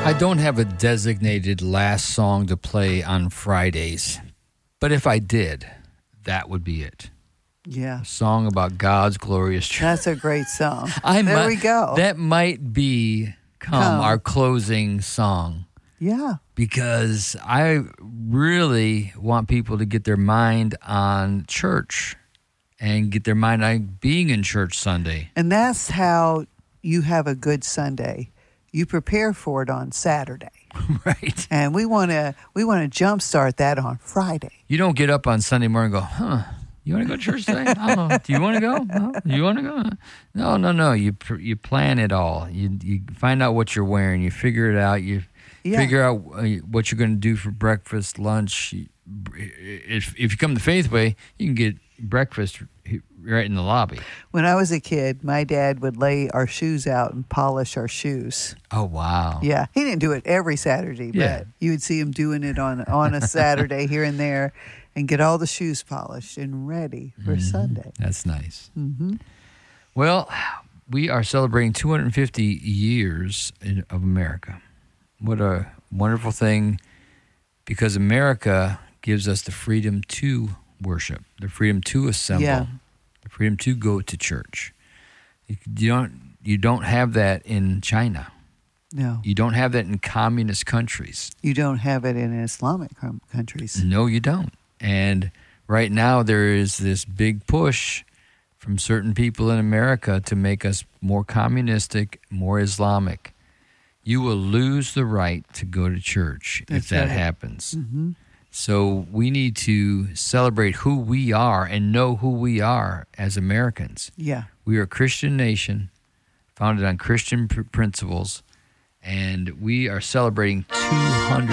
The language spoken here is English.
I don't have a designated last song to play on Fridays, but if I did, that would be it. Yeah. A song about God's glorious truth. That's a great song. There we go. That might become our closing song. Yeah. Because I really want people to get their mind on church and get their mind on being in church Sunday. And that's how you have a good Sunday. You prepare for it on Saturday. Right. And we want to jumpstart that on Friday. You don't get up on Sunday morning and go, you want to go to church today? Oh, do you want to go? No? You want to go? No. You plan it all. You find out what you're wearing. You figure it out. You figure out what you're going to do for breakfast, lunch. If you come the Faith Way, you can get breakfast right in the lobby. When I was a kid, my dad would lay our shoes out and polish our shoes. Oh, wow. Yeah. He didn't do it every Saturday, but you would see him doing it on a Saturday here and there and get all the shoes polished and ready for Sunday. That's nice. Mm-hmm. Well, we are celebrating 250 years of America. What a wonderful thing, because America gives us the freedom to worship, the freedom to assemble, the freedom to go to church. You don't have that in China. No. You don't have that in communist countries. You don't have it in Islamic countries. No, you don't. And right now there is this big push from certain people in America to make us more communistic, more Islamic. You will lose the right to go to church if that happens. Mm-hmm. So we need to celebrate who we are and know who we are as Americans. Yeah. We are a Christian nation founded on Christian principles, and we are celebrating 200